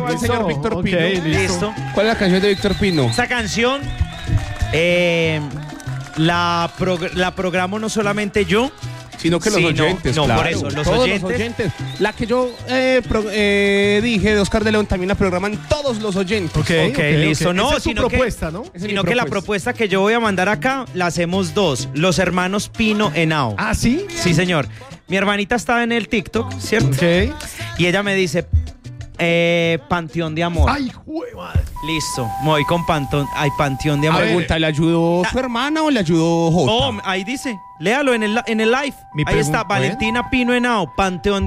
va el señor Víctor Pino. Listo. ¿Cuál es la canción de Víctor Pino? Esa canción la programo no solamente yo, Sino que los oyentes, no, claro. por eso, los Todos oyentes. La que yo dije de Oscar de León también la programan todos los oyentes. Ok, listo. No, Esa es tu sino propuesta, ¿no? Esa es Sino mi que la propuesta. propuesta que yo voy a mandar acá la hacemos dos. Los hermanos Pino Henao. ¿Ah, sí? Sí, señor. Mi hermanita estaba en el TikTok, ¿cierto? Ok. Y ella me dice, Panteón de Amor. Ay, jue madre. Listo, me voy con Panteón de A Amor. pregunta, ¿le ayudó su hermana o le ayudó Jota? Oh, ahí dice, léalo en el live. Mi Ahí está, pregunta, Valentina Pino Henao, Panteón de